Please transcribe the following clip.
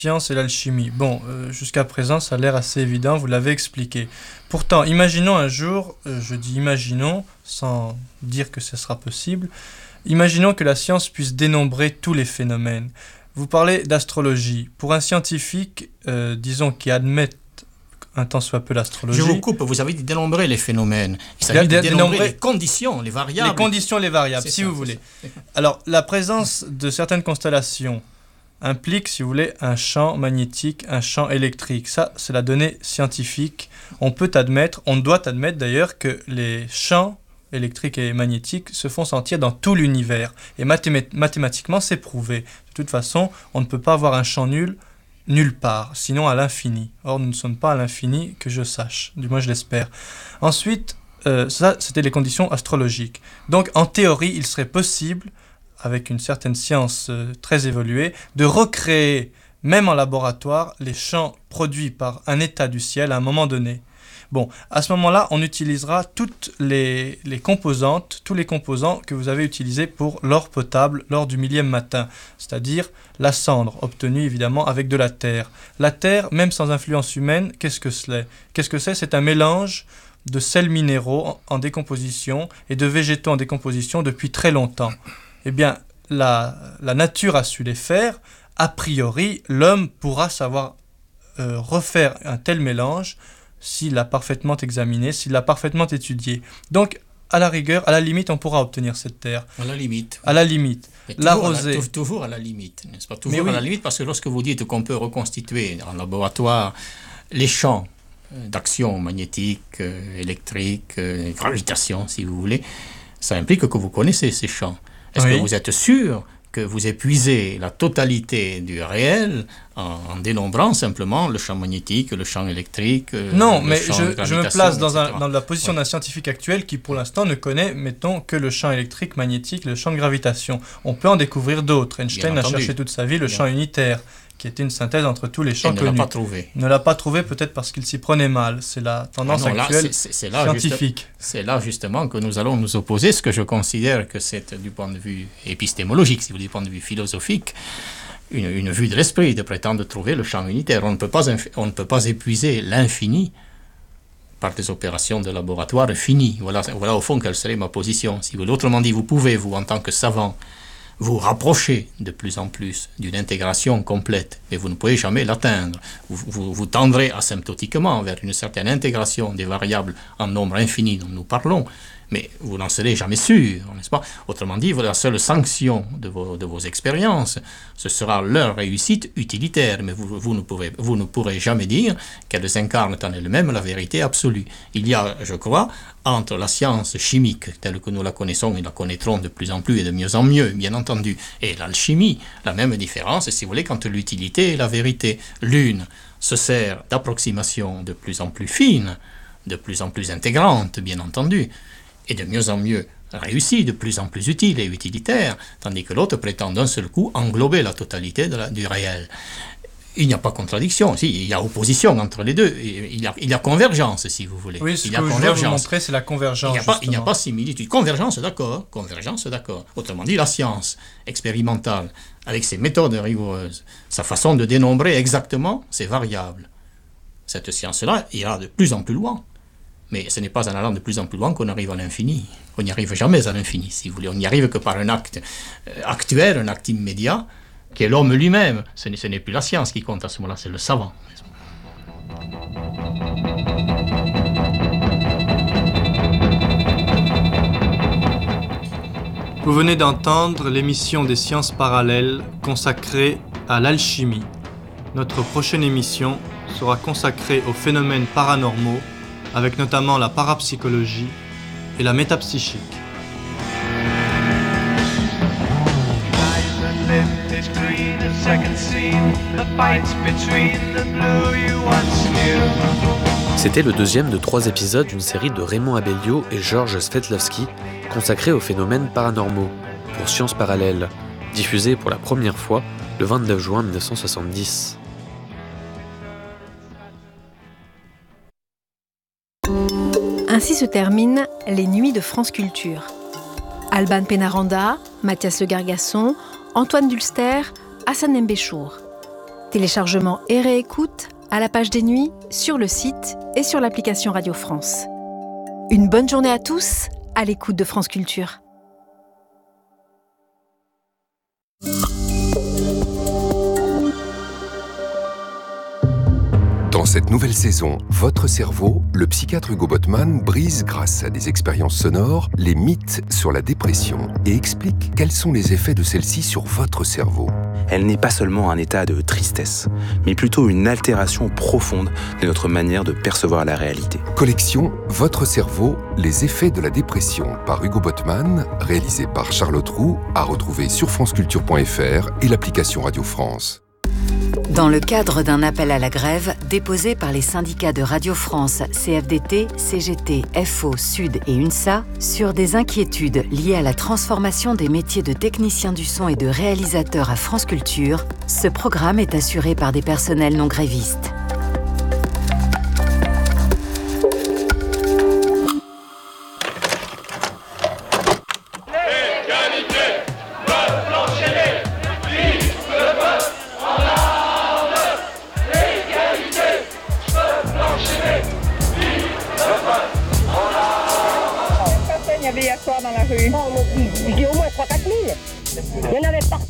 Science et l'alchimie. Bon, jusqu'à présent, ça a l'air assez évident, vous l'avez expliqué. Pourtant, imaginons un jour, je dis imaginons, sans dire que ce sera possible, imaginons que la science puisse dénombrer tous les phénomènes. Vous parlez d'astrologie. Pour un scientifique, disons, qui admet un tant soit peu l'astrologie... Je vous coupe, vous avez dit dénombrer les phénomènes. Il s'agit de dénombrer les conditions, les variables. Les conditions, les variables, si vous voulez. Alors, la présence de certaines constellations implique, si vous voulez, un champ magnétique, un champ électrique. Ça, c'est la donnée scientifique. On peut admettre, on doit admettre d'ailleurs que les champs électriques et magnétiques se font sentir dans tout l'univers. Et mathématiquement, c'est prouvé. De toute façon, on ne peut pas avoir un champ nul nulle part, sinon à l'infini. Or, nous ne sommes pas à l'infini, que je sache. Du moins, je l'espère. Ensuite, ça, c'était les conditions astrologiques. Donc, en théorie, il serait possible, avec une certaine science très évoluée, de recréer, même en laboratoire, les champs produits par un état du ciel à un moment donné. Bon, à ce moment-là, on utilisera toutes les composantes, tous les composants que vous avez utilisés pour l'or potable lors du 1000e matin, c'est-à-dire la cendre, obtenue évidemment avec de la terre. La terre, même sans influence humaine, qu'est-ce que c'est ? Qu'est-ce que c'est ? C'est un mélange de sels minéraux en décomposition et de végétaux en décomposition depuis très longtemps. Eh bien, la nature a su les faire. A priori, l'homme pourra savoir refaire un tel mélange s'il l'a parfaitement examiné, s'il l'a parfaitement étudié. Donc, à la rigueur, à la limite, on pourra obtenir cette terre. À la limite. À la limite. L'arroser. Toujours à la limite, n'est-ce pas ? Toujours à la limite, parce que lorsque vous dites qu'on peut reconstituer en laboratoire les champs d'action magnétique, électrique, gravitation, si vous voulez, ça implique que vous connaissez ces champs. Est-ce que vous êtes sûr que vous épuisez la totalité du réel en dénombrant simplement le champ magnétique, le champ électrique, non, le mais champ de je me place dans la position d'un d'un scientifique actuel qui, pour l'instant, ne connaît, mettons, que le champ électrique, magnétique, le champ de gravitation. On peut en découvrir d'autres. Einstein a cherché toute sa vie le champ unitaire, qui était une synthèse entre tous les champs connus. Il ne l'a pas trouvé. Il ne l'a pas trouvé peut-être parce qu'il s'y prenait mal. C'est la tendance actuelle scientifique. C'est là justement que nous allons nous opposer, ce que je considère que c'est du point de vue épistémologique, si vous voulez, du point de vue philosophique, une vue de l'esprit de prétendre trouver le champ unitaire. On ne peut pas épuiser l'infini par des opérations de laboratoire finies. Voilà au fond quelle serait ma position. Si vous, autrement dit, vous pouvez, vous, en tant que savant, vous rapprochez de plus en plus d'une intégration complète, mais vous ne pouvez jamais l'atteindre. Vous tendrez asymptotiquement vers une certaine intégration des variables en nombre infini dont nous parlons, mais vous n'en serez jamais sûr, n'est-ce pas ? Autrement dit, la seule sanction de vos expériences, ce sera leur réussite utilitaire, mais vous ne pourrez jamais dire qu'elles incarnent en elles-mêmes la vérité absolue. Il y a, je crois, entre la science chimique telle que nous la connaissons et la connaîtrons de plus en plus et de mieux en mieux, bien entendu, et l'alchimie, la même différence, si vous voulez, entre l'utilité et la vérité. L'une se sert d'approximations de plus en plus fines, de plus en plus intégrantes, bien entendu, et de mieux en mieux réussie, de plus en plus utile et utilitaire, tandis que l'autre prétend d'un seul coup englober la totalité du réel. Il n'y a pas contradiction, il y a opposition entre les deux, il y a convergence, si vous voulez. Oui, ce que je veux vous montrer, c'est la convergence. Il n'y a pas similitude. Convergence, d'accord. Autrement dit, la science expérimentale, avec ses méthodes rigoureuses, sa façon de dénombrer exactement ces variables, cette science-là ira de plus en plus loin. Mais ce n'est pas en allant de plus en plus loin qu'on arrive à l'infini. On n'y arrive jamais à l'infini, si vous voulez. On n'y arrive que par un acte actuel, un acte immédiat, qui est l'homme lui-même. Ce n'est plus la science qui compte à ce moment-là, c'est le savant. Vous venez d'entendre l'émission des sciences parallèles consacrée à l'alchimie. Notre prochaine émission sera consacrée aux phénomènes paranormaux, avec notamment la parapsychologie et la métapsychique. C'était le deuxième de 3 épisodes d'une série de Raymond Abellio et Georges Svetlovski consacrés aux phénomènes paranormaux pour Sciences Parallèles, diffusée pour la première fois le 29 juin 1970. Ainsi se terminent les Nuits de France Culture. Alban Pénaranda, Mathias Le Gargasson, Antoine Dulster, Hassan Mbéchour. Téléchargement et réécoute à la page des nuits, sur le site et sur l'application Radio France. Une bonne journée à tous, à l'écoute de France Culture. Dans cette nouvelle saison, Votre cerveau, le psychiatre Hugo Botman brise, grâce à des expériences sonores, les mythes sur la dépression et explique quels sont les effets de celle-ci sur votre cerveau. Elle n'est pas seulement un état de tristesse, mais plutôt une altération profonde de notre manière de percevoir la réalité. Collection Votre cerveau, les effets de la dépression par Hugo Botman, réalisé par Charlotte Roux, à retrouver sur franceculture.fr et l'application Radio France. Dans le cadre d'un appel à la grève déposé par les syndicats de Radio France, CFDT, CGT, FO, Sud et UNSA sur des inquiétudes liées à la transformation des métiers de technicien du son et de réalisateur à France Culture, ce programme est assuré par des personnels non grévistes. Il y avait hier soir dans la rue. J'ai au moins 3-4 000. Il y en avait partout.